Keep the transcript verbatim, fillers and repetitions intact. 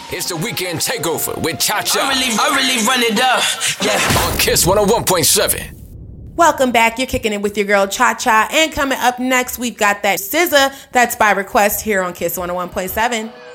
It's the Weekend Takeover with Cha Cha. I really, I really run it up. Yeah. On Kiss one oh one point seven. Welcome back. You're kicking it with your girl Cha Cha. And coming up next, we've got that S Z A that's by request here on Kiss one oh one point seven.